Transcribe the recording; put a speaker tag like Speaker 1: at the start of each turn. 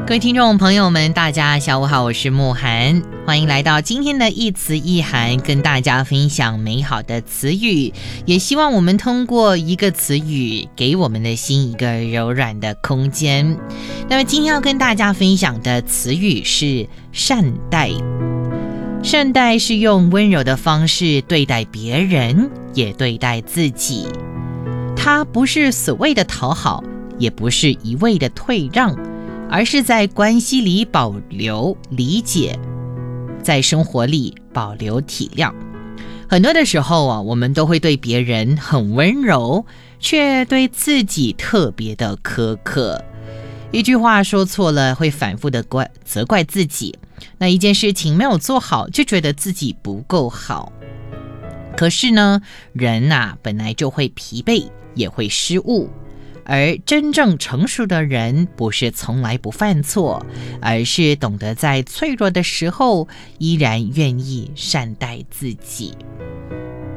Speaker 1: 各位听众朋友们，大家下午好，我是慕涵，欢迎来到今天的一词一涵，跟大家分享美好的词语，也希望我们通过一个词语，给我们的心一个柔软的空间。那么今天要跟大家分享的词语是善待。善待是用温柔的方式对待别人，也对待自己。它不是所谓的讨好，也不是一味的退让，而是在关系里保留理解，在生活里保留体谅。很多的时候我们都会对别人很温柔，却对自己特别的苛刻。一句话说错了，会反复的责怪自己。那一件事情没有做好，就觉得自己不够好。可是呢，人本来就会疲惫，也会失误。而真正成熟的人不是从来不犯错，而是懂得在脆弱的时候依然愿意善待自己。